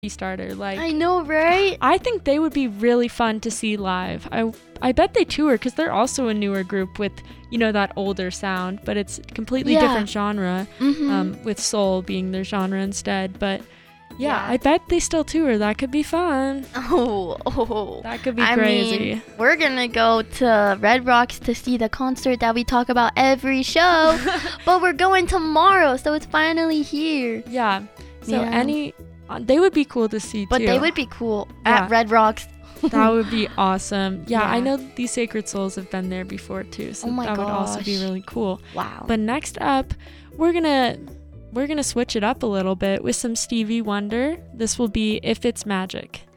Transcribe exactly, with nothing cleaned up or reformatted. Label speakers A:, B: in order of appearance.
A: starter. Like,
B: I know, right?
A: I think they would be really fun to see live. I I bet they tour because they're also a newer group with, you know, that older sound, but it's a completely
B: Yeah.
A: different genre,
B: Mm-hmm.
A: um, with soul being their genre instead. But yeah,
B: Yeah.
A: I bet they still tour. That could be fun.
B: Oh, oh.
A: That could be
B: I
A: crazy.
B: mean, we're gonna go to Red Rocks to see the concert that we talk about every show, but we're going tomorrow, so it's finally here.
A: Yeah. So
B: Yeah.
A: any, uh, they would be cool to see
B: But
A: too.
B: they would be cool
A: Yeah.
B: at Red Rocks.
A: That would be awesome. Yeah, I
B: Yeah.
A: know these Sacred Souls have been there before too, so
B: Oh my
A: that would also be
B: gosh.
A: really cool.
B: Wow.
A: But next up, we're gonna we're gonna switch it up a little bit with some Stevie Wonder. This will be If It's Magic.